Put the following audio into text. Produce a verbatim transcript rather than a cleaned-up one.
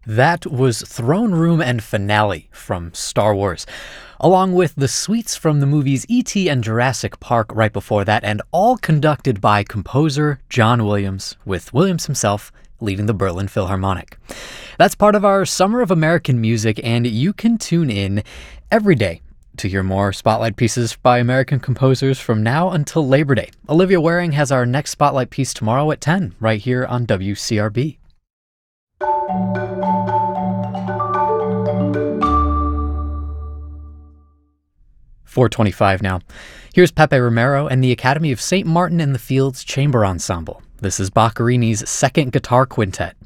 That was Throne Room and Finale from Star Wars, along with the suites from the movies E T and Jurassic Park right before that, and all conducted by composer John Williams, with Williams himself leading the Berlin Philharmonic. That's part of our Summer of American Music, and you can tune in every day to hear more spotlight pieces by American composers from now until Labor Day. Olivia Waring has our next spotlight piece tomorrow at ten, right here on W C R B. four twenty-five now. Here's Pepe Romero and the Academy of Saint Martin in the Fields Chamber Ensemble. This is Boccherini's Second Guitar Quintet.